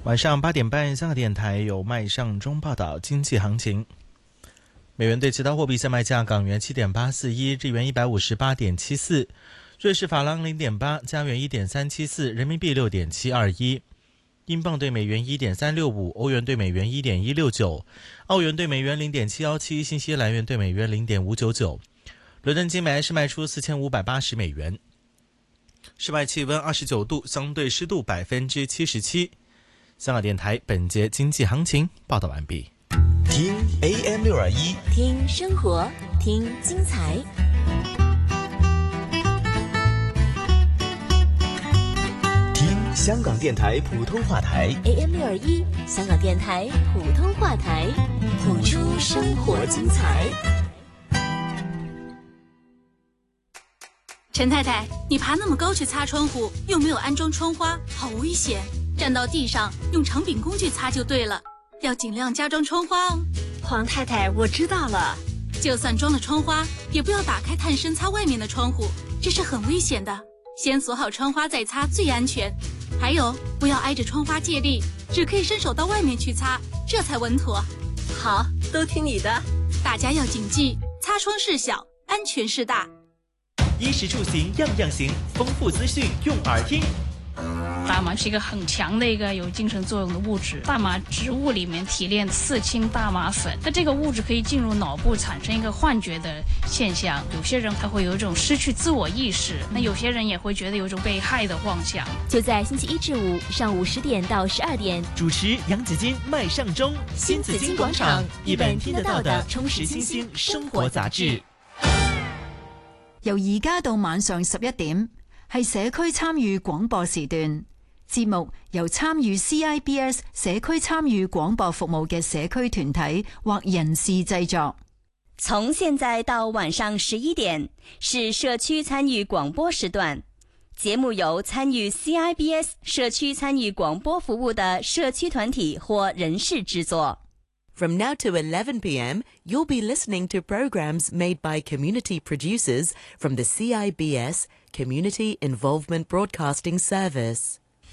晚上8点半，香港电台有麦尚中报道经济行情。美元对其他货币现卖价：港元7.841，日元158.74，瑞士法郎0.8，加元1.374，人民币6.721，英镑对美元1.365，欧元对美元1.169，澳元对美元0.717，新西兰元对美元0.599。伦敦金每安士卖出4580美元。室外气温29度，相对湿度77%。香港电台本节经济行情报道完毕。 听 AM621， 听生活，听精彩。 听香港电台普通话台 AM621，香港电台普通话台，谱出生活精彩。 陈太太，你爬那么高去擦窗户，又没有安装窗花，好危险！站到地上，用长柄工具擦就对了，要尽量加装窗花哦。 黄太太，我知道了。 就算装了窗花，也不要打开探身擦外面的窗户，这是很危险的。先锁好窗花再擦最安全。还有，不要挨着窗花借力，只可以伸手到外面去擦，这才稳妥。 好，都听你的。 大家要谨记，擦窗事小，安全事大。 衣食住行样样行，丰富资讯用耳听。 大麻是一个很强的一个有精神作用的物质，大麻植物里面提炼4氢大麻酚，那这个物质可以进入脑部产生一个幻觉的现象，有些人他会有一种失去自我意识，那有些人也会觉得有一种被害的妄想。 就在星期1至5上午10点到12点， 主持杨子金、麦尚中，新紫金广场，一本听得到的充实新兴生活杂志。 由而家到晚上11點，係社區參與廣播時段。節目由參與 CIBS 社區參與廣播服務嘅社區團體或人士製作。 從現在到晚上11點是社區參與廣播時段。節目由參與 CIBS 社區參與廣播服務的社區團體或人士製作。 From now to 11 p.m., you'll be listening to programs made by community producers from the CIBS Community Involvement Broadcasting Service.